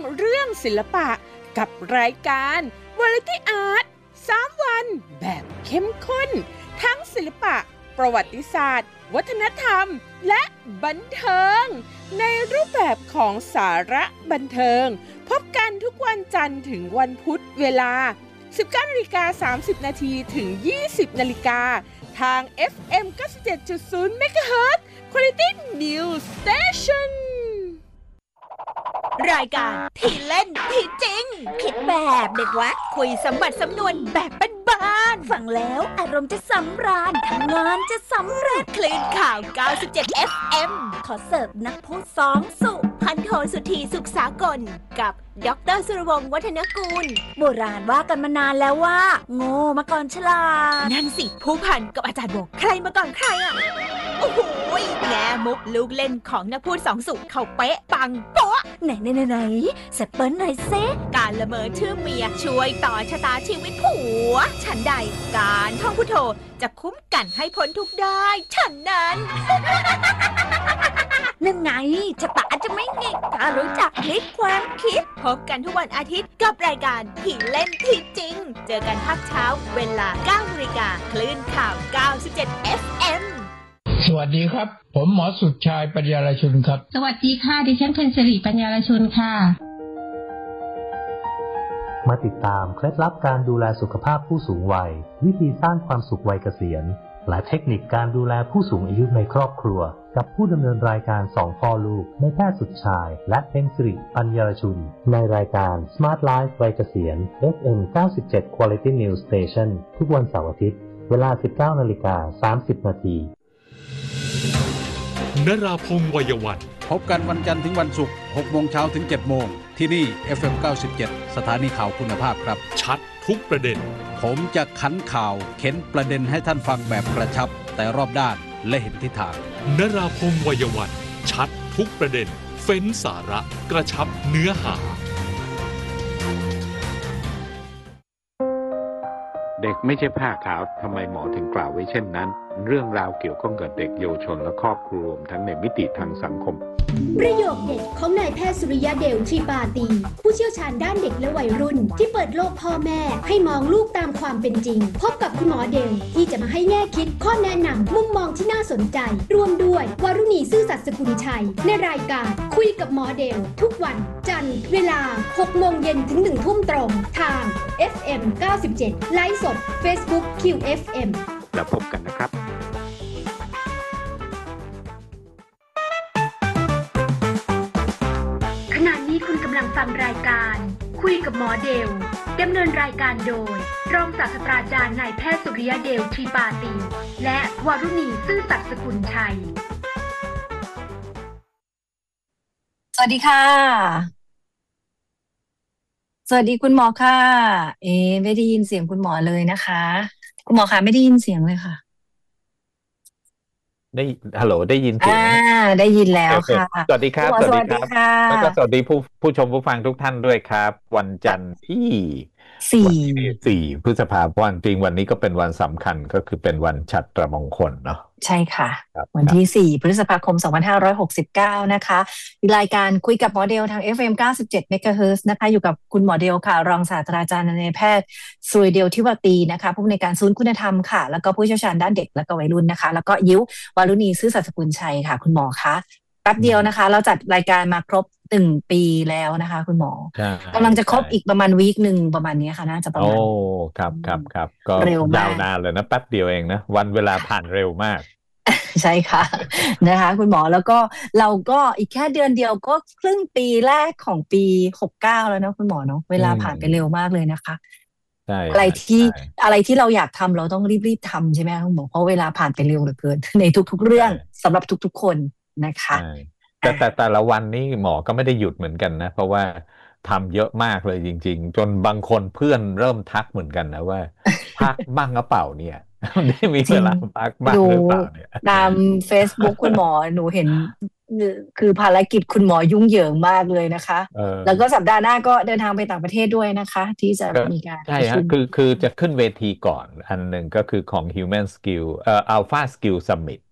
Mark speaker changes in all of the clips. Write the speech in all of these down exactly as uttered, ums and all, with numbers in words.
Speaker 1: เรื่องศิลปะกับรายการ Variety Art สามวันแบบเข้มข้นทั้งศิลปะประวัติศาสตร์วัฒนธรรมและบันเทิงในรูปแบบของสาระบันเทิงพบกันทุกวันจันทร์ถึงวันพุธเวลา สิบเก้านาฬิกาสามสิบนาที ถึง ยี่สิบนาฬิกาทาง เอฟ เอ็ม เก้าสิบเจ็ดจุดศูนย์ เมกะเฮิรตซ์ Quality News Station
Speaker 2: รายการที่เล่นที่จริงคิดแบบเด็กวัดคุยสมบัติสำนวนแบบบ้านๆฟังแล้วอารมณ์จะสำราญทำงานจะสำเร็จคลื่นข่าว เก้าสิบเจ็ด เอฟ เอ็ม ขอเสิร์ฟนักพูดสองสุพันโทสุธีสุขสากลกับดร.สุรวงศ์วัฒนกูลโบราณว่ากันมานานแล้วว่าโง่มาก่อนฉลาดนั่นสิผู้พันกับอาจารย์บอกใครมาก่อนใครอ่ะโอ้โหแง่มุกลูกเล่นของนักพูดสองสุเขาเป๊ะปังโป๊ะไหนไหนไหนไหนแซปเปิลหน่อยเซการละเมอชื่อเมียช่วยต่อชะตาชีวิตผัวฉันใดการท่องพุทโธจะคุ้มกันให้พ้นทุกได้ฉันนั้นนั่นไงชะตาจะไม่หงิกถ้ารู้จักพลิกความคิดพบกันทุกวันอาทิตย์กับรายการที่เล่นที่จริงเจอกันภาคเช้าเวลา เก้านาฬิกา คลื่นข่าว เก้าสิบเจ็ด เอฟ เอ็ม
Speaker 3: สวัสดีครับผมหมอสุดชายปัญญารชุนครับ
Speaker 4: สวัสดีค่ะดิฉันเพ็ญศิริปัญญารชุนค่ะ
Speaker 5: มาติดตามเคล็ดลับการดูแลสุขภาพผู้สูงวัยวิธีสร้างความสุขวัยเกษียณและเทคนิคการดูแลผู้สูงอายุในครอบครัวกับผู้ดำเนินรายการสองพ่อลูกในแพทย์สุดชายและเพ็ญศิริปัญญารชุนในรายการ Smart Life วัยเกษียณ เอฟ เอ็ม เก้าสิบเจ็ด Quality News Station ทุกวันเสาร์อาทิตย์เวลา สิบเก้านาฬิกาสามสิบนาที
Speaker 6: นราพงษ์วัยวัน
Speaker 7: พบกันวันจันทร์ถึงวันศุกร์ หกโมงเช้าถึง เจ็ดโมงที่นี่ เอฟ เอ็ม เก้าสิบเจ็ด สถานีข่าวคุณภาพครับ
Speaker 6: ชัดทุกประเด็น
Speaker 7: ผมจะขันข่าวเข็นประเด็นให้ท่านฟังแบบกระชับแต่รอบด้านและเห็นทิศทาง
Speaker 6: นราพงษ์วัยวันชัดทุกประเด็นเฟ้นสาระกระชับเนื้อหา
Speaker 8: เด็กไม่ใช่ผ้าขาวทำไมหมอถึงกล่าวไว้เช่นนั้นเรื่องราวเกี่ยวข้องกับเด็กเยาวชนและครอบครัวทั้งในมิติทางสังคม
Speaker 9: ประโยคเด็ดของนายแพทย์สุริยะเดลทรีปาตีผู้เชี่ยวชาญด้านเด็กและวัยรุ่นที่เปิดโลกพ่อแม่ให้มองลูกตามความเป็นจริงพบกับคุณหมอเดลที่จะมาให้แง่คิดข้อแนะนำมุมมองที่น่าสนใจรวมด้วยวารุณีซื่อสัตย์สกุลชัยในรายการคุยกับหมอเดลทุกวันจันทร์เวลา หกโมงเย็นถึง หนึ่งทุ่มตรงทาง เอฟ เอ็ม เก้าสิบเจ็ด ไลฟ์สด Facebook คิว เอฟ เอ็ม
Speaker 8: แล้วพบกันนะครับ
Speaker 9: ขณะนี้คุณกำลังฟังรายการคุยกับหมอเดลดำเนินรายการโดยรองศาสตราจารย์นายแพทย์สุริยะเดลทรีปาตีและวารุณีซื่อสัตย์สกุลชัย
Speaker 10: สวัสดีค่ะสวัสดีคุณหมอค่ะเอ๊ะไม่ได้ยินเสียงคุณหมอเลยนะคะคุณหมอค่ะไม่ได้ยินเสียงเลยค่ะ
Speaker 8: ได้ฮัลโหลได้ยินเสียง
Speaker 10: อ่าได้ยินแล้วค่ะ
Speaker 8: สวัสดีครับสวัสดีครับแล้วก็สวัสดีผู้ผู้ชมผู้ฟังทุกท่านด้วยครับวันจันทร์ที่
Speaker 10: สี่
Speaker 8: สี่พฤษภาคมจริงวันนี้ก็เป็นวันสำคัญก็คือเป็นวันฉัตรมงคลเนาะ
Speaker 10: ใช่ค่ะวันที่สี่พฤษภาคมสองพันห้าร้อยหกสิบเก้านะคะรายการคุยกับหมอเดลทาง เอฟ เอ็ม เก้าสิบเจ็ด เมกะเฮิรตซ์นะคะอยู่กับคุณหมอเดลค่ะรองศาสตราจารย์นายแพทย์สุริยะเดลทรีปาตีนะคะผู้อำนวยการศูนย์คุณธรรมค่ะแล้วก็ผู้เชี่ยวชาญด้านเด็กและก็วัยรุ่นนะคะแล้วก็ยิ้ววารุณีซื่อสัตย์สกุลชัยค่ะคุณหมอคะแป๊บเดียวนะคะเราจัดรายการมาครบหนึ่งปีแล้วนะคะคุณหมอกำลังจะครบอีกประมาณวีคหนึ่งประมาณนี้ค่ะน่าจะประมาณ
Speaker 8: โอ้ครับครับครับก็ยาวนานเลยนะแป๊บเดียวเองนะวันเวลาผ่านเร็วมาก
Speaker 10: ใช่ค่ะนะคะคุณหมอแล้วก็เราก็อีกแค่เดือนเดียวก็ครึ่งปีแรกของปีหกสิบเก้าแล้วนะคุณหมอเนาะเวลาผ่านไปเร็วมากเลยนะคะอะไรที่อะไรที่เราอยากทำเราต้องรีบๆทำใช่ไหมคุณหมอเพราะเวลาผ่านไปเร็วเหลือเกินในทุกๆเรื่องสำหรับทุกๆคนนะคะ
Speaker 8: แต่แต่แต่ละวันนี้หมอก็ไม่ได้หยุดเหมือนกันนะเพราะว่าทำเยอะมากเลยจริงๆจนบางคนเพื่อนเริ่มทักเหมือนกันนะว่าพักบ้างหรือเปล่าเนี่ยได้มีเวลาพักบ้างหรือเปล่าเนี่ย
Speaker 10: ตาม Facebook คุณหมอหนูเห็นคือภารกิจคุณหมอยุ่งเหยิงมากเลยนะคะแล้วก็สัปดาห์หน้าก็เดินทางไปต่างประเทศด้วยนะคะที่จะมีการ
Speaker 8: ใช่ฮะคือคือจะขึ้นเวทีก่อนอันหนึ่งก็คือของ Human Skill เอ่อ Alpha Skill Summit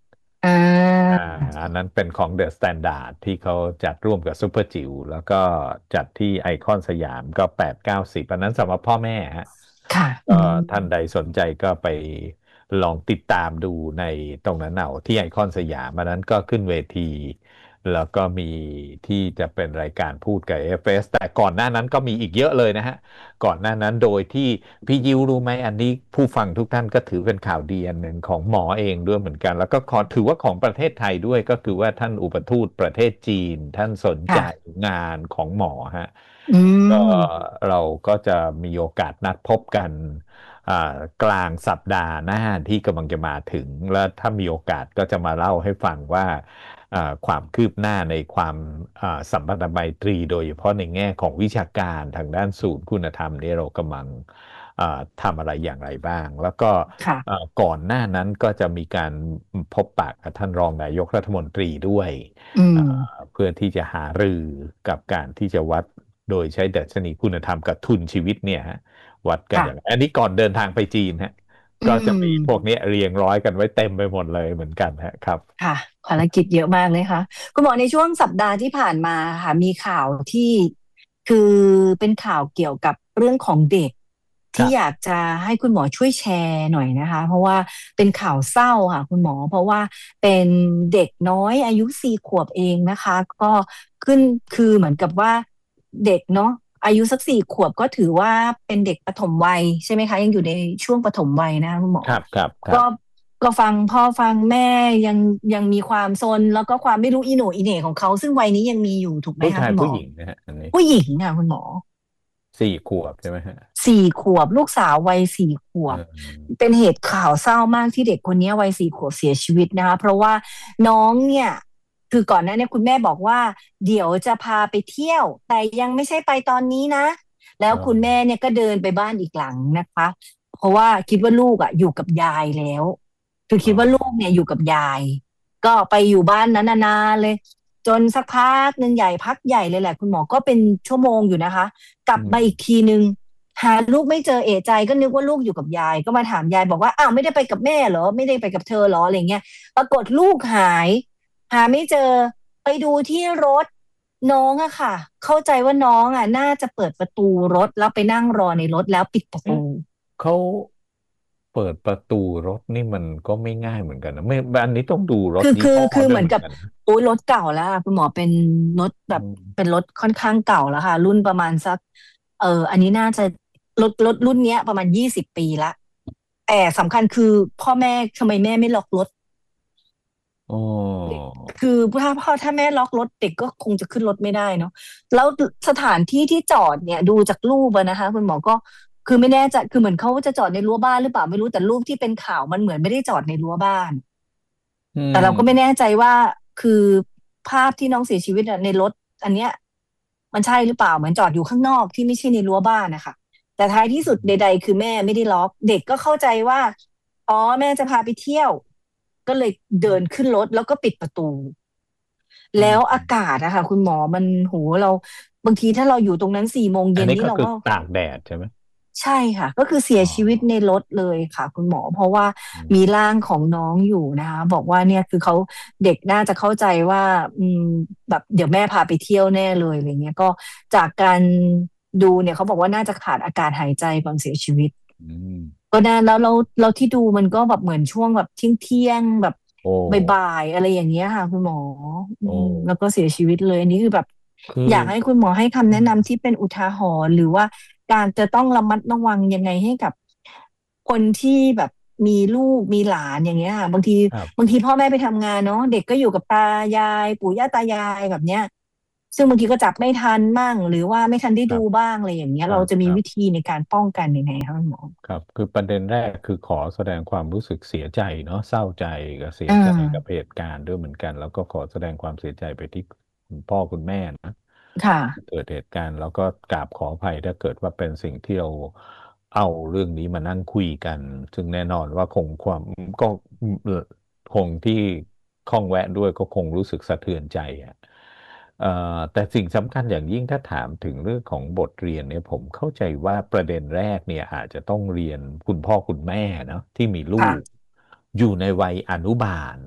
Speaker 10: อ่า
Speaker 8: อ่าอันนั้นเป็นของเดอะสแตนดาร์ดที่เขาจัดร่วมกับซูเปอร์จิ๋วแล้วก็จัดที่ไอคอนสยามก็แปดเก้าสิบอันนั้นสำหรับพ่อแม่ฮะ
Speaker 10: ค่ะ
Speaker 8: ก็
Speaker 10: อืม
Speaker 8: ท่านใดสนใจก็ไปลองติดตามดูในตรงนั้นเอาที่ไอคอนสยามอันนั้นก็ขึ้นเวที แล้วก็มีที่จะเป็นรายการพูดกับ เอ เอฟ เอส แต่ก่อนหน้านั้นก็มีอีกเยอะเลยนะฮะ ก่อนหน้านั้นโดยที่พี่ยิวรู้ไหมอันนี้ผู้ฟังทุกท่านก็ถือเป็นข่าวดีอันหนึ่งของหมอเองด้วยเหมือนกัน แล้วก็ขอถือว่าของประเทศไทยด้วยก็คือว่าท่านอุปทูตประเทศจีน ท่านสนใจ
Speaker 10: ค่ะ
Speaker 8: งานของหมอฮะ
Speaker 10: อื
Speaker 8: ก็
Speaker 10: ม
Speaker 8: เราก็จะมีโอกาสนัดพบกันอ่ากลางสัปดาห์หน้าที่กำลังจะมาถึง แล้วถ้ามีโอกาสก็จะมาเล่าให้ฟังว่าอ่าความคืบหน้าในความอ่าสัมพันธไมตรีโดยเฉพาะในแง่ของวิชาการทางด้านศูนย์คุณธรรมนี่เรากำลังอ่าทำอะไรอย่างไรบ้าง แล้วก็
Speaker 10: ค่ะ
Speaker 8: อ่าก่อนหน้านั้นก็จะมีการพบปะกับท่านรองนายกรัฐมนตรีด้วย
Speaker 10: อืม
Speaker 8: อ่าเพื่อที่จะหารือกับการที่จะวัดโดยใช้ดัชนีคุณธรรมกับทุนชีวิตเนี่ยฮะวัดกัน
Speaker 10: ค่ะ
Speaker 8: อย่างไรอันนี้ก่อนเดินทางไปจีนฮะ
Speaker 10: อื
Speaker 8: ก็จะมี
Speaker 10: ม
Speaker 8: พวกเนี้ยเรียงร้อยกันไว้เต็มไปหมดเลยเหมือนกันฮะครับ
Speaker 10: ค่ะภารกิจเยอะมากเลยค่ะคุณหมอในช่วงสัปดาห์ที่ผ่านมาค่ะมีข่าวที่คือเป็นข่าวเกี่ยวกับเรื่องของเด็ก
Speaker 8: ค
Speaker 10: ที่
Speaker 8: รับ
Speaker 10: อยากจะให้คุณหมอช่วยแชร์หน่อยนะคะ เพราะว่าเป็นข่าวเศร้าค่ะคุณหมอ เพราะว่าเป็นเด็กน้อยอายุสี่ขวบเองนะคะ ก็ขึ้นคือเหมือนกับว่าเด็กเนาะอายุสักสี่ขวบก็ถือว่าเป็นเด็กปฐมวัยใช่ไหมคะยังอยู่ในช่วงปฐมวัยนะคะคุณหมอ
Speaker 8: ครับครับครั
Speaker 10: ก็
Speaker 8: บ
Speaker 10: ก็ฟังพ่อฟังแม่ยังยังมีความซนแล้วก็ความไม่รู้อีโหนอีเหน่ของเขาซึ่งวัยนี้ยังมีอยู่ถูกไหม
Speaker 8: ผู้
Speaker 10: คะ
Speaker 8: ชาย
Speaker 10: คุณหม
Speaker 8: ผู้
Speaker 10: อ
Speaker 8: หญิงนะฮะอันนี้
Speaker 10: ผู้หญิงค่ะคุณหมอ
Speaker 8: สี่ขวบใช่ไหมฮะ
Speaker 10: สี่ขวบลูกสาววัยสี่ขวบ
Speaker 8: เออ
Speaker 10: เป็นเหตุข่าวเศร้ามากที่เด็กคนนี้วัยสี่ขวบเสียชีวิตนะคะ เพราะว่าน้องเนี่ย คือก่อนหน้านี้คุณแม่บอกว่า เดี๋ยวจะพาไปเที่ยว แต่ยังไม่ใช่ไปตอนนี้นะ แล้วคุณแม่เนี่ยก็เดินไปบ้านอีกหลังนะคะ เพราะว่าคิดว่าลูกอ่ะอยู่กับยายแล้ว คือคิดว่าลูกเนี่ยอยู่กับยาย ก็ไปอยู่บ้านนั้นนานๆเลย จนสักพักหนึ่งใหญ่พักใหญ่เลยแหละคุณหมอก็เป็นชั่วโมงอยู่นะคะ กลับมาอีกทีนึง หาลูกไม่เจอเอะใจก็นึกว่าลูกอยู่กับยายก็มาถามยายบอกว่าอ้าวไม่ได้ไปกับแม่เหรอไม่ได้ไปกับเธอเหรออะไรเงี้ยปรากฏลูกหาย หาไม่เจอไปดูที่รถน้องอะค่ะ เข้าใจว่าน้องอะน่าจะเปิดประตูรถแล้วไปนั่งรอในรถแล้วปิดประตู
Speaker 8: เขาเปิดประตูรถนี่มันก็ไม่ง่ายเหมือนกันนะไม่อันนี้ต้องดูรถ
Speaker 10: คือ
Speaker 8: ยี่
Speaker 10: คือ
Speaker 8: ห้อ
Speaker 10: คือ
Speaker 8: ด้วย
Speaker 10: เหมือนกับ
Speaker 8: กันนะ
Speaker 10: โอ้ยรถเก่าแล้วอะคุณหมอเป็นรถแบบ
Speaker 8: อืม
Speaker 10: เป็นรถค่อนข้างเก่าแล้วค่ะ รุ่นประมาณสัก เอออันนี้น่าจะรถรถรุ่นเนี้ยประมาณยี่สิบปีละแต่สำคัญคือพ่อแม่ทำไมแม่ไม่ล็อกรถ
Speaker 8: โอ้
Speaker 10: คือถ้าพ่อถ้าแม่ล็อกรถเด็กก็คงจะขึ้นรถไม่ได้เนาะแล้วสถานที่ที่จอดเนี่ยดูจากรูปอะนะคะคุณหมอก็คือไม่แน่ใจคือเหมือนเขาจะจอดในรั้วบ้านหรือเปล่าไม่รู้แต่รูปที่เป็นข่าวมันเหมือนไม่ได้จอดในรั้วบ้าน
Speaker 8: อืม
Speaker 10: แต่เราก็ไม่แน่ใจว่าคือภาพที่น้องเสียชีวิตอะในรถ อันเนี้ย มันใช่หรือเปล่าเหมือนจอดอยู่ข้างนอกที่ไม่ใช่ในรั้วบ้านนะคะแต่ท้ายที่สุดใด ๆ คือแม่ไม่ได้ล็อก เด็กก็เข้าใจว่าอ๋อแม่จะพาไปเที่ยว ก็เลยเดินขึ้นรถแล้วก็ปิดประตู แล้วอากาศอะค่ะคุณหมอมันโหเราบางทีถ้าเราอยู่ตรงนั้นสี่โมง
Speaker 8: อั
Speaker 10: เย็
Speaker 8: น
Speaker 10: น
Speaker 8: นี้
Speaker 10: นี่
Speaker 8: ก็
Speaker 10: เรา
Speaker 8: คือ
Speaker 10: ก็
Speaker 8: ตากแดดใช่ไหม
Speaker 10: ใช่ค่ะ ก็คือเสีย
Speaker 8: อ๋อ
Speaker 10: ชีวิตในรถเลยค่ะ คุณหมอ เพราะว่า
Speaker 8: อืม
Speaker 10: มีร่างของน้องอยู่นะคะ บอกว่าเนี่ยคือเขาเด็กน่าจะเข้าใจว่า อืม แบบเดี๋ยวแม่พาไปเที่ยวแน่เลยอะไรเงี้ยก็จากการดูเนี่ยเขาบอกว่าน่าจะขาดอากาศหายใจก่อนเสียชีวิต
Speaker 8: อืม
Speaker 10: ก็น่าแล้วเราเราที่ดูมันก็แบบเหมือนช่วงแบบเที่ยงเที่ยงๆแบบ
Speaker 8: โอ้
Speaker 10: บ่ายๆอะไรอย่างเงี้ยค่ะ คุณหมอ อื
Speaker 8: โอ้
Speaker 10: ม แล้วก็เสียชีวิตเลย อันนี้คือแบบ
Speaker 8: คือ
Speaker 10: อยากให้คุณหมอให้คำ
Speaker 8: อื
Speaker 10: แนะ
Speaker 8: ม
Speaker 10: นำที่เป็นอุทาหรณ์หรือว่าการจะต้องระมัดระวังยังไงให้กับ คนที่แบบมีลูกมีหลานอย่างเงี้ยค่ะบางที
Speaker 8: ครับ
Speaker 10: บางทีพ่อแม่ไปทำงานเนาะเด็กก็อยู่กับตายายปู่ย่าตายายแบบเนี้ย ซึ่งบางทีก็จับไม่ทันมั่ง หรือว่าไม่ทันได้
Speaker 8: ครั
Speaker 10: ดู
Speaker 8: บ
Speaker 10: บ้างอะไรอย่างเงี้
Speaker 8: ค
Speaker 10: ย
Speaker 8: รั
Speaker 10: เรา
Speaker 8: บ
Speaker 10: จะมี
Speaker 8: ครับ
Speaker 10: วิธีในการป้องกันยังไงคะคุณหมอ?
Speaker 8: ครับ คือประเด็นแรกคือขอแสดงความรู้สึกเสียใจเนาะ เศร้าใจกับเสีย
Speaker 10: อา
Speaker 8: ใจกับเหตุการณ์ด้วยเหมือนกัน แล้วก็ขอแสดงความเสียใจไปที่คุณพ่อคุณแม่นะ
Speaker 10: ค่ะ
Speaker 8: ที่เกิดเหตุการณ์ แล้วก็กราบขออภัยถ้าเกิดว่าเป็นสิ่งที่เราเอาเรื่องนี้มานั่งคุยกัน ซึ่งแน่นอนว่าคงความ ก็ อืม เอ่อ คงที่ข้องแวะด้วยก็คงรู้สึกสะเทือนใจอะ เอ่อ แต่สิ่งสำคัญอย่างยิ่งถ้าถามถึงเรื่องของบทเรียนเนี่ย ผมเข้าใจว่าประเด็นแรกเนี่ยอาจจะต้องเรียนคุณพ่อคุณแม่เนาะที่มีลู
Speaker 10: ค่ะ
Speaker 8: กอยู่ในวัยอนุบาลนะ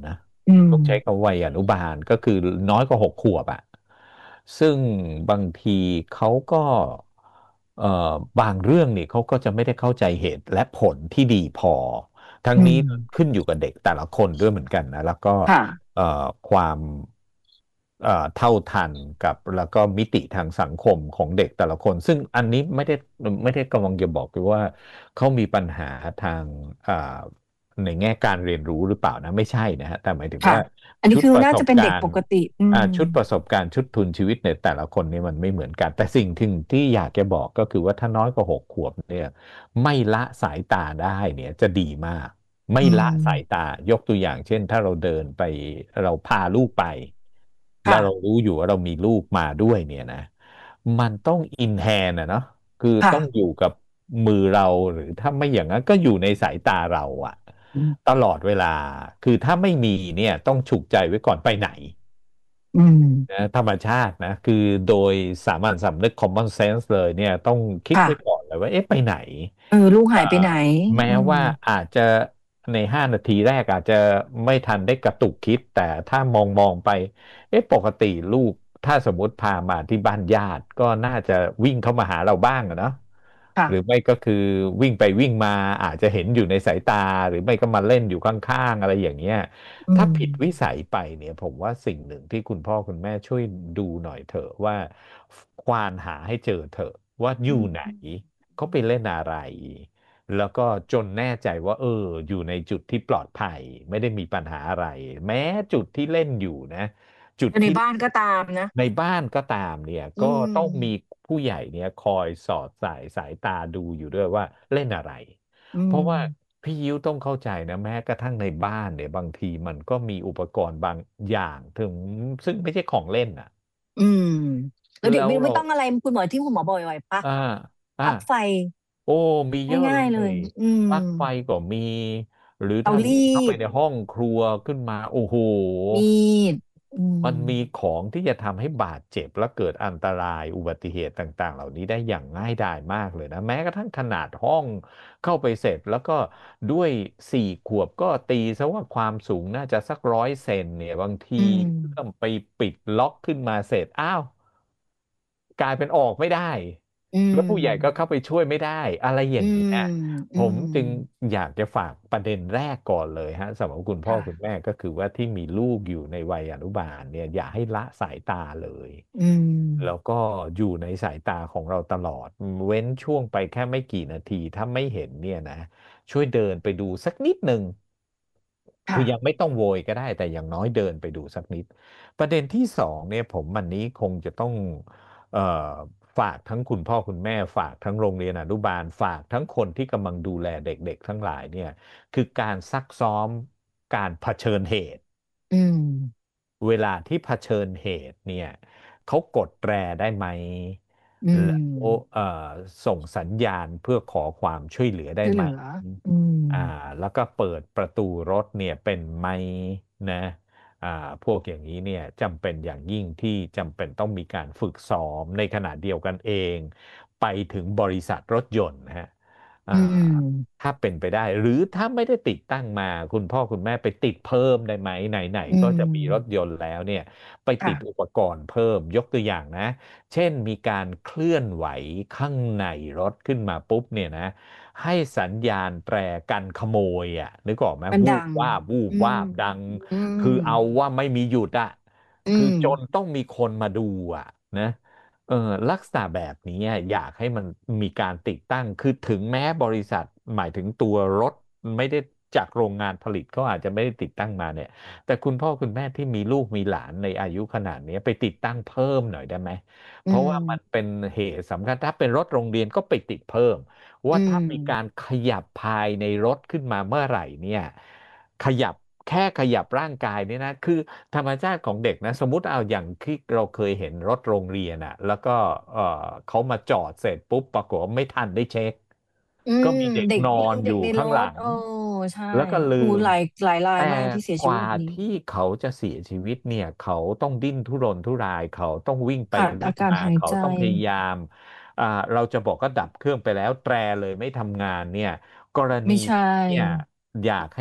Speaker 10: อืม
Speaker 8: ต้องใช้คำวัยอนุบาลก็คือน้อยกว่าหกขวบอะซึ่งบางทีเขาก็เอ่อบางเรื่องนี่เขาก็จะไม่ได้เข้าใจเหตุและผลที่ดีพอทั้ง
Speaker 10: อื
Speaker 8: นี้
Speaker 10: ม
Speaker 8: ขึ้นอยู่กับเด็กแต่ละคนด้วยเหมือนกันนะแล้วก็
Speaker 10: ค่ะ
Speaker 8: เอ่อความเอ่อเท่าทันกับแล้วก็มิติทางสังคมของเด็กแต่ละคนซึ่งอันนี้ไม่ได้ไม่ได้กำลังจะบอกเลยว่าเขามีปัญหาทางอ่า ในแง่การเรียนรู้หรือเปล่านะไม่ใช่นะฮะแต่หมายถึง
Speaker 10: ค่ะ
Speaker 8: ว่า
Speaker 10: อันนี้
Speaker 8: ชุดประส
Speaker 10: คือน่าจะเป็นเด็ก
Speaker 8: บการณ์
Speaker 10: ปกติอื
Speaker 8: อ่า
Speaker 10: ม
Speaker 8: ชุดประสบการณ์ชุดทุนชีวิตในแต่ละคนนี่มันไม่เหมือนกันแต่สิ่งที่ที่อยากจะบอกก็คือว่าถ้าน้อยกว่าหกขวบเนี่ยไม่ละสายตาได้เนี่ยจะดีมากไม่
Speaker 10: อื
Speaker 8: ละสาย
Speaker 10: ม
Speaker 8: ตายกตัวอย่างเช่นถ้าเราเดินไปเราพาลูกไปแล้ว
Speaker 10: ค่ะ
Speaker 8: เรารู้อยู่ว่าเรามีลูกมาด้วยเนี่ยนะมันต้องอินแฮนอะเนาะคือ
Speaker 10: ค่ะ
Speaker 8: ต้องอยู่กับมือเราหรือถ้าไม่อย่างนั้นก็อยู่ในสายตาเราอะ
Speaker 10: อืม
Speaker 8: ตลอดเวลา คือถ้าไม่มีเนี่ยต้องฉุกใจไว้ก่อนไปไหน
Speaker 10: อืม
Speaker 8: นะธรรมชาตินะคือโดยสามัญสำนึก common sense เลยเนี่ยต้องคิด
Speaker 10: ค่ะ
Speaker 8: ไว้ก่อนเลยว่าเอ๊ะไปไหน
Speaker 10: เออลูก
Speaker 8: เอ่อ
Speaker 10: หายไปไหน
Speaker 8: แม้
Speaker 10: อืม
Speaker 8: ว่าอาจจะในห้านาทีแรกอาจจะไม่ทันได้กระตุกคิดแต่ถ้ามองมองไปเอ๊ะปกติลูกถ้าสมมุติพามาที่บ้านญาติก็น่าจะวิ่งเข้ามาหาเราบ้างอะเนาะ
Speaker 10: ค่ะ
Speaker 8: หรือไม่ก็คือวิ่งไปวิ่งมาอาจจะเห็นอยู่ในสายตาหรือไม่ก็มาเล่นอยู่ข้างๆอะไรอย่างเงี้ย
Speaker 10: อื
Speaker 8: ถ้าผิดวิ
Speaker 10: ม
Speaker 8: สัยไปเนี่ยผมว่าสิ่งหนึ่งที่คุณพ่อคุณแม่ช่วยดูหน่อยเถอะว่าควานหาให้เจอเถอะว่าอ
Speaker 10: อื
Speaker 8: ยู่ไหน
Speaker 10: ม
Speaker 8: เขาไปเล่นอะไรแล้วก็จนแน่ใจว่าเอออยู่ในจุดที่ปลอดภัยไม่ได้มีปัญหาอะไรแม้จุดที่เล่นอยู่นะจุด
Speaker 10: ใน
Speaker 8: ที่
Speaker 10: บ้านก็ตามนะ
Speaker 8: ในบ้านก็ตามเนี่ย
Speaker 10: อื
Speaker 8: ก็ต้องมี
Speaker 10: ม
Speaker 8: ผู้ใหญ่เนี่ยคอยสอดสายสายตาดูอยู่ด้วยว่าเล่นอะไร
Speaker 10: อื
Speaker 8: เพราะว่า
Speaker 10: ม
Speaker 8: พี่ยิ้วต้องเข้าใจนะแม้กระทั่งในบ้านเนี่ยบางทีมันก็มีอุปกรณ์บางอย่างถึงซึ่งไม่ใช่ของเล่นอ่ะ
Speaker 10: อืมแล้วเด็กไม่ไม่
Speaker 8: แล้วเรา
Speaker 10: ต้องอะไรคุณหมอที่คุณหมอบอกบ่อยๆปลั๊ก
Speaker 8: อ่าอ่า
Speaker 10: ปลั๊กไฟ
Speaker 8: โอ้มีเยอะเล
Speaker 10: ง่ายๆเลย
Speaker 8: ย
Speaker 10: อืม
Speaker 8: ปลั๊กไฟก็มีหรือ
Speaker 10: เตารี
Speaker 8: ถ้าวิ่งเข้าไป
Speaker 10: ด
Speaker 8: ในห้องครัวขึ้นมาโอ้โห
Speaker 10: มีดอืม
Speaker 8: มันมีของที่จะทำให้บาดเจ็บและเกิดอันตรายอุบัติเหตุต่างๆเหล่านี้ได้อย่างง่ายดายมากเลยนะแม้กระทั่งขนาดห้องเข้าไปเสร็จแล้วก็ด้วยสี่ขวบก็ตีซะว่าความสูงน่าจะสักร้อยเซนเนี่ยบางที
Speaker 10: อืม
Speaker 8: เริ่มไปปิดล็อกขึ้นมาเสร็จอ้าว กลายเป็นออกไม่ได้
Speaker 10: อื
Speaker 8: แล้วผู้ใหญ่ก็
Speaker 10: ม
Speaker 8: เข้าไปช่วยไม่ได้อะไรอ
Speaker 10: อื
Speaker 8: ย่างเงี้ย
Speaker 10: ม
Speaker 8: ผ
Speaker 10: อื
Speaker 8: ม
Speaker 10: ม
Speaker 8: จึงอยากจะฝากประเด็นแรกก่อนเลยฮะสำหรับคุณพ่อ
Speaker 10: ค่ะ
Speaker 8: คุณแม่ก็คือว่าที่มีลูกอยู่ในวัยอนุบาลเนี่ยอย่าให้ละสายตาเลย
Speaker 10: อื
Speaker 8: แล้ว
Speaker 10: ม
Speaker 8: ก็อยู่ในสายตาของเราตลอดเว้นช่วงไปแค่ไม่กี่นาทีถ้าไม่เห็นเนี่ยนะช่วยเดินไปดูสักนิดหนึ่งคือยัง
Speaker 10: ค่ะ
Speaker 8: ไม่ต้องโวยก็ได้แต่อย่างน้อยเดินไปดูสักนิดประเด็นที่สองเนี่ยผมวันนี้คงจะต้อง เอ่อฝากทั้งคุณพ่อคุณแม่ฝากทั้งโรงเรียนอนุบาลฝากทั้งคนที่กำลังดูแลเด็กๆทั้งหลายเนี่ยคือการซักซ้อมการเผชิญเหตุ
Speaker 10: อืม
Speaker 8: เวลาที่เผชิญเหตุเนี่ยเขากดแตรได้ไหม
Speaker 10: อื
Speaker 8: แล้ว
Speaker 10: ม
Speaker 8: เอ่อส่งสัญญาณเพื่อขอความช่วยเหลือได้ไหม
Speaker 10: ช่วยเหลืออืม
Speaker 8: อ่าแล้วก็เปิดประตูรถเนี่ยเป็นไหมนะอ่าพวกอย่างนี้เนี่ยจำเป็นอย่างยิ่งที่จำเป็นต้องมีการฝึกซ้อมในขณะเดียวกันเองไปถึงบริษัทรถยนต์นะฮะ อ่า
Speaker 10: อืม
Speaker 8: ถ้าเป็นไปได้หรือถ้าไม่ได้ติดตั้งมาคุณพ่อคุณแม่ไปติดเพิ่มได้ไหมไหน
Speaker 10: อื
Speaker 8: ๆก็จะมีรถ
Speaker 10: ม
Speaker 8: ยนต์แล้วเนี่ยไปติดอุ
Speaker 10: ค่ะ
Speaker 8: ปกรณ์เพิ่มยกตัวอย่างนะเช่นมีการเคลื่อนไหวข้างในรถขึ้นมาปุ๊บเนี่ยนะให้สัญญาณแตรกันขโมยอ่ะนึกออกไหมวูบ
Speaker 10: มันดัง
Speaker 8: วาบวูบ
Speaker 10: อืม
Speaker 8: วาบดัง
Speaker 10: อืม
Speaker 8: คือเอาว่าไม่มีหยุดอ่ะ
Speaker 10: อื
Speaker 8: คือ
Speaker 10: ม
Speaker 8: จนต้องมีคนมาดูอ่ะนะ เออลักษณะแบบนี้อยากให้มันมีการติดตั้งคือถึงแม้บริษัทหมายถึงตัวรถไม่ได้จากโรงงานผลิตก็อาจจะไม่ได้ติดตั้งมาเนี่ยแต่คุณพ่อคุณแม่ที่มีลูกมีหลานในอายุขนาดนี้ไปติดตั้งเพิ่มหน่อยได้ไหมเพ
Speaker 10: อื
Speaker 8: ราะว่ามัน
Speaker 10: ม
Speaker 8: เป็นเหตุสำคัญถ้าเป็นรถโรงเรียนก็ไปติดเพิ่ม
Speaker 10: อื
Speaker 8: ว่าถ้ามีการ
Speaker 10: ม
Speaker 8: ขยับภายในรถขึ้นมาเมื่อไหร่เนี่ยขยับแค่ขยับร่างกายเนี่ยนะคือ ธรรมชาติของเด็กนะสมมุติเอาอย่างที่เราเคยเห็นรถโรงเรียนอะแล้วก็เออเขามาจอดเสร็จปุ๊บปรากฏว่าไม่ทันได้เช็ค
Speaker 10: อืม
Speaker 8: ก็มีเด็ก
Speaker 10: เด็ก
Speaker 8: นอนอยู่
Speaker 10: ไม่รู้เด็กในร
Speaker 8: ข้างหลัง
Speaker 10: ถโอ้ใช่
Speaker 8: แล้วก็ลืม
Speaker 10: อูหลายหลายราย
Speaker 8: แต่
Speaker 10: มากที่เสีย
Speaker 8: กว่า
Speaker 10: ชีวิตแบบนี้
Speaker 8: ที่เขาจะเสียชีวิตเนี่ยเขาต้องดิ้นทุรนทุรายเขาต้องวิ่งไป
Speaker 10: ขาดอา
Speaker 8: วิ่งมาเขา
Speaker 10: การหายใจ
Speaker 8: ต้องพยายามอ่าเราจะบอกก็ดับเครื่องไปแล้วแตรเลยไม่ทำงานเนี่ยกรณี
Speaker 10: ไม่ใช่
Speaker 8: เนี่ยอยากให้รถ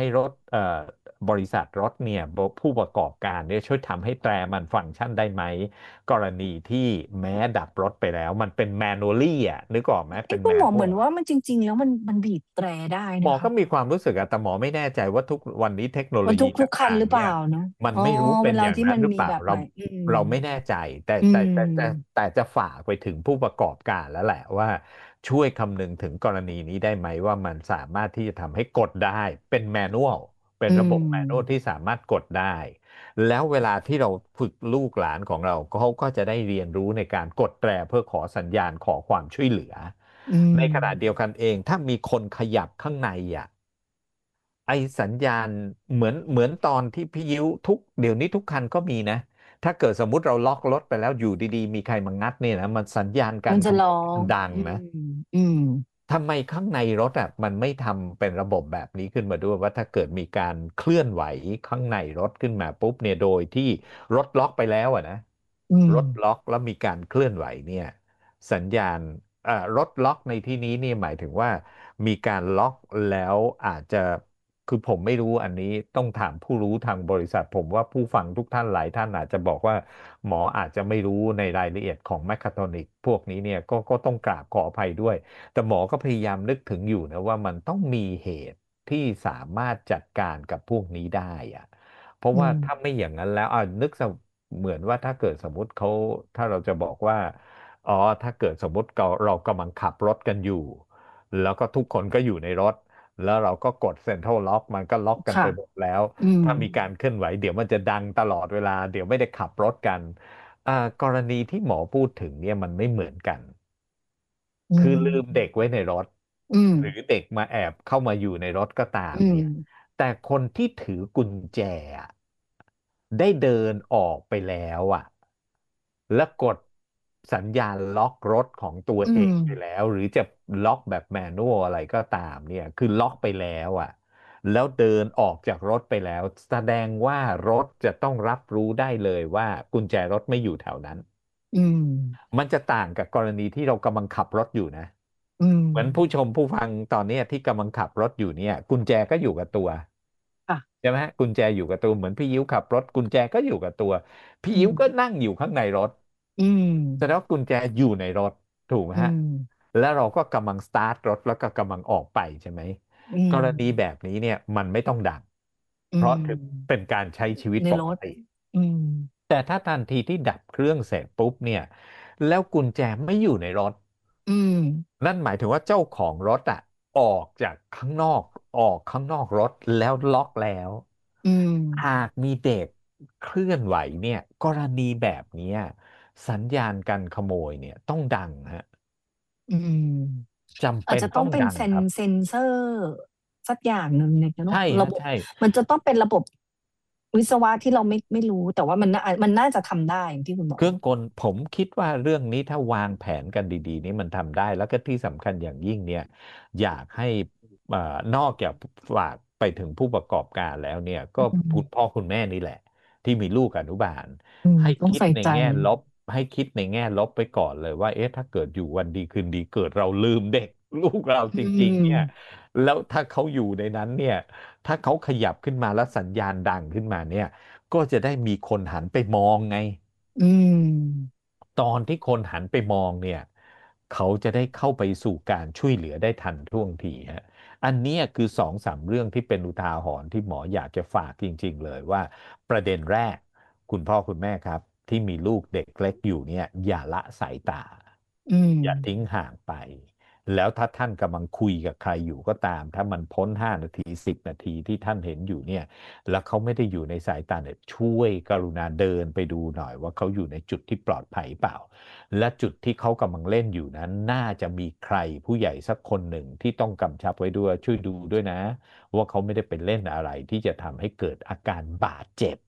Speaker 8: เอ่อบริษัทรถเนี่ยผู้ประกอบการเนี่ยช่วยทำให้แตรมันฟังก์ชันได้ไหมกรณีที่แม้ดับรถไปแล้วมันเป็นแมนนวลี่อ่ะนึกออกไหมเป็
Speaker 10: เอ้
Speaker 8: น
Speaker 10: คุณ
Speaker 8: แม
Speaker 10: หม
Speaker 8: น
Speaker 10: อน เห
Speaker 8: ว
Speaker 10: มือน
Speaker 8: ล
Speaker 10: ว่ามันจริง ๆ แล้วมันมันบีบแตรได้
Speaker 8: หมอ
Speaker 10: นะ
Speaker 8: ก็
Speaker 10: คะ
Speaker 8: มีความรู้สึกอะแต่หมอไม่แน่ใจว่าทุกวันนี้เทคโนโล
Speaker 10: มันทุ
Speaker 8: ยี
Speaker 10: กทุกคั
Speaker 8: ต่าน ง
Speaker 10: หรือ
Speaker 8: ๆ
Speaker 10: เป
Speaker 8: เนี่
Speaker 10: ล่าย เนาะ
Speaker 8: มัน
Speaker 10: อ๋อ
Speaker 8: ไม่รู้เป็
Speaker 10: เวน ลา
Speaker 8: อย่าง
Speaker 10: ที่
Speaker 8: นั้
Speaker 10: มัน น
Speaker 8: หรือ
Speaker 10: มี
Speaker 8: เปล่า
Speaker 10: แบบ
Speaker 8: เรา
Speaker 10: ใหม่ อืม
Speaker 8: เราไม่แน่ใจ แต่
Speaker 10: อื
Speaker 8: แต่ แต่ แต่
Speaker 10: ม
Speaker 8: แต่จะฝากไปถึงผู้ประกอบการแล้วแหละว่า ช่วยคำนึงถึงกรณีนี้ได้ไหมว่า มันสามารถที่จะทำให้กดได้ เป็น manual เป็
Speaker 10: อ
Speaker 8: นืระบบ manual
Speaker 10: ม
Speaker 8: ที่สามารถกดได้ แล้วเวลาที่เราฝึกลูกหลานของเรา เขาก็จะได้เรียนรู้ในการกดแตรเพื่อขอสัญญาณขอความช่วยเหลือ
Speaker 10: อื
Speaker 8: ในขณะ
Speaker 10: ม
Speaker 8: เดียวกันเอง ถ้ามีคนขยับข้างในอะ ไอ้สัญญาณเหมือน เหมือนตอนที่พี่ยิ้วทุก เดี๋ยวนี้ทุกคันก็มีนะ ถ้าเกิดสมมุติเราล็อกรถไปแล้วอยู่ดี ๆ มีใครมางัดเนี่ยนะ มันสัญญาณกา
Speaker 10: มันจะ
Speaker 8: รขโม
Speaker 10: ร้อย
Speaker 8: มัน
Speaker 10: ง
Speaker 8: ดัง
Speaker 10: อื
Speaker 8: นะ
Speaker 10: ม อืม
Speaker 8: ทำไมข้างในรถอะมันไม่ทำเป็นระบบแบบนี้ขึ้นมาด้วยว่า ถ้าเกิดมีการเคลื่อนไหวข้างในรถขึ้นมาปุ๊บเนี่ย โดยที่รถล็อกไปแล้วอะนะ
Speaker 10: อืม
Speaker 8: รถล็อกแล้วมีการเคลื่อนไหวเนี่ย สัญญาณ อ่า รถล็อกในที่นี้เนี่ยหมายถึงว่า มีการล็อกแล้วอาจจะ คือผมไม่รู้อันนี้ต้องถามผู้รู้ทางบริษัท ผมว่าผู้ฟังทุกท่านหลายท่านอาจจะบอกว่า หมออาจจะไม่รู้ในรายละเอียดของ Mechatronics พวกนี้เนี่ย ก็ ก็ต้องกราบขออภัยด้วย แต่หมอก็พยายามนึกถึงอยู่นะว่า มันต้องมีเหตุที่สามารถจัดการกับพวกนี้ได้อะ เพราะ
Speaker 10: อื
Speaker 8: ว่า
Speaker 10: ม
Speaker 8: ถ้าไม่อย่างนั้นแล้ว อ่า นึก ส เหมือนว่าถ้าเกิดสมมุติเขา ถ้าเราจะบอกว่า อ๋อ ถ้าเกิดสมมุติเกา เรากำลังขับรถกันอยู่ แล้วก็ทุกคนก็อยู่ในรถ แล้วเราก็กด Central Lock มันก็ล็อกกัน
Speaker 10: ค่
Speaker 8: ไป
Speaker 10: ะ
Speaker 8: หมดแล้ว
Speaker 10: อืม
Speaker 8: ถ้ามีการเคลื่อนไหว เดี๋ยวมันจะดังตลอดเวลา เดี๋ยวไม่ได้ขับรถกัน อ่า กรณีที่หมอพูดถึงเนี่ยมันไม่เหมือนกัน
Speaker 10: อื
Speaker 8: คือลืมเด็
Speaker 10: ม
Speaker 8: กไว้ในรถ
Speaker 10: อืม
Speaker 8: หรือเด็กมาแอบเข้ามาอยู่ในรถก็ตาม
Speaker 10: อื
Speaker 8: เนี่ย
Speaker 10: ม
Speaker 8: แต่คนที่ถือกุญแจอะ ได้เดินออกไปแล้วอะ แล้วกดสัญญาณล็อกรถของตัว
Speaker 10: อื
Speaker 8: เองไป
Speaker 10: ม
Speaker 8: แล้ว หรือจะล็อกแบบ manual อะไรก็ตามเนี่ย คือล็อกไปแล้วอะ แล้วเดินออกจากรถไปแล้ว แสดงว่ารถจะต้องรับรู้ได้เลยว่ากุญแจรถไม่อยู่แถวนั้น
Speaker 10: อืม
Speaker 8: มันจะต่างกับกรณีที่เรากำลังขับรถอยู่นะ
Speaker 10: อืม
Speaker 8: เหมือนผู้ชมผู้ฟังตอนเนี้ยที่กำลังขับรถอยู่เนี่ย กุญแจก็อยู่กับตัว
Speaker 10: ค่ะ
Speaker 8: ใช่ไหมครับ? กุญแจอยู่กับตัว เหมือนพี่ยิ้วขับรถ กุญแจก็อยู่กับตัว พี่
Speaker 10: อื
Speaker 8: ยิ้วก็
Speaker 10: ม
Speaker 8: นั่งอยู่ข้างในรถ
Speaker 10: อืม
Speaker 8: แสดงว่ากุญแจอยู่ในรถ ถูกไหม
Speaker 10: อื
Speaker 8: ครับ?
Speaker 10: ม
Speaker 8: แล้วเราก็กำลังสตาร์ตรถ แล้วก็กำลังออกไป ใช่ไหม
Speaker 10: อื
Speaker 8: กรณี
Speaker 10: ม
Speaker 8: แบบนี้เนี่ยมันไม่ต้องดัง
Speaker 10: อื
Speaker 8: เพราะ
Speaker 10: ม
Speaker 8: ถือเป็นการใช้ชีวิต
Speaker 10: ในรถ
Speaker 8: ปกติ
Speaker 10: อืม
Speaker 8: แต่ถ้าทันทีที่ดับเครื่องเสร็จปุ๊บเนี่ย แล้วกุญแจไม่อยู่ในรถ
Speaker 10: อืม
Speaker 8: นั่นหมายถึงว่าเจ้าของรถอะออกจากข้างนอก ออกข้างนอกรถแล้วล็อกแล้ว
Speaker 10: อืม
Speaker 8: หากมีเด็กเคลื่อนไหวเนี่ย กรณีแบบเนี้ยสัญญาณการขโมยเนี่ยต้องดังครับ
Speaker 10: อืม
Speaker 8: จำเ
Speaker 10: อ
Speaker 8: ป
Speaker 10: า
Speaker 8: ็
Speaker 10: จจะต
Speaker 8: นต้้
Speaker 10: องเป็นเซน
Speaker 8: องดังครับ
Speaker 10: เซนเซอร์สักอย่างหนึ่งใน เนา
Speaker 8: ใช
Speaker 10: ะ
Speaker 8: ่ค
Speaker 10: ร
Speaker 8: รั
Speaker 10: ะ
Speaker 8: บ
Speaker 10: บบ
Speaker 8: ใช่
Speaker 10: มันจะต้องเป็นระบบวิศวะที่เราไม่ ไม่รู้ แต่ว่ามันน่า อา มันน่าจะทำได้อย่างที่คุณบอก
Speaker 8: เครื่องกล ผมคิดว่าเรื่องนี้ถ้าวางแผนกันดี ๆ นี่มันทำได้ แล้วก็ที่สำคัญอย่างยิ่งเนี่ย อยากให้ อ่า นอกจาก ฝ ฝากไปถึงผู้ประกอบการแล้วเนี่ย ก็
Speaker 10: อื
Speaker 8: คุณ
Speaker 10: ม
Speaker 8: พ่อคุณแม่นี่แหละที่มีลูกอนุบาล
Speaker 10: อืม
Speaker 8: ให้ค
Speaker 10: ต้อง
Speaker 8: ิ
Speaker 10: ใ
Speaker 8: ดใน
Speaker 10: ส่ใจ
Speaker 8: แง่ลบ ให้คิดในแง่ลบไปก่อนเลยว่า เอ๊ะ ถ้าเกิดอยู่วันดีคืนดีเกิดเราลืมเด็ก ลูกเรา
Speaker 10: อื
Speaker 8: จริง ๆ เนี่ย
Speaker 10: ม
Speaker 8: แล้วถ้าเขาอยู่ในนั้นเนี่ย ถ้าเขาขยับขึ้นมาแล้วสัญญาณดังขึ้นมาเนี่ย ก็จะได้มีคนหันไปมองไง
Speaker 10: อืม
Speaker 8: ตอนที่คนหันไปมองเนี่ย เขาจะได้เข้าไปสู่การช่วยเหลือได้ทันท่วงทีครับ อันเนี้ยคือ สองสาม เรื่องที่เป็นอุทาหรณ์ที่หมออยากจะฝากจริง ๆ เลยว่า ประเด็นแรก คุณพ่อคุณแม่ครับ ที่มีลูกเด็กเล็กอยู่เนี่ย อย่าละสายตา
Speaker 10: อืม
Speaker 8: อย่าทิ้งห่างไป แล้วถ้าท่านกำลังคุยกับใครอยู่ก็ตาม ถ้ามันพ้น ห้า นาที สิบ นาทีที่ท่านเห็นอยู่เนี่ย แล้วเขาไม่ได้อยู่ในสายตาเนี่ย ช่วยกรุณาเดินไปดูหน่อยว่า เขาอยู่ในจุดที่ปลอดภัยเปล่า และจุดที่เขากำลังเล่นอยู่นั้น น่าจะมีใครผู้ใหญ่สักคนหนึ่งที่ต้องกำชับไว้ด้วย ช่วยดูด้วยนะว่า เขาไม่ได้ไปเล่นอะไรที่จะทำให้เกิดอาการบาดเจ็บ